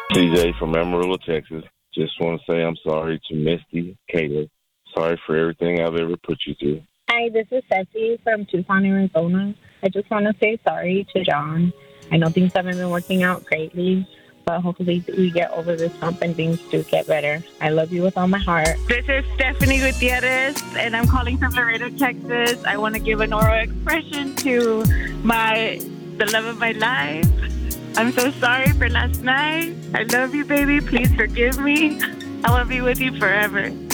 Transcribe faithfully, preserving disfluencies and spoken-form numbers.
C J from Amarillo, Texas. Just want to say I'm sorry to Misty, Kayla. Sorry for everything I've ever put you through. Hi, this is Ceci from Tucson, Arizona. I just want to say sorry to John. I know things haven't been working out greatly, but hopefully we get over this hump and things do get better. I love you with all my heart. This is Stephanie Gutierrez, and I'm calling from Laredo, Texas. I want to give an oral expression to my the love of my life. I'm so sorry for last night. I love you, baby. Please forgive me. I want to be with you forever.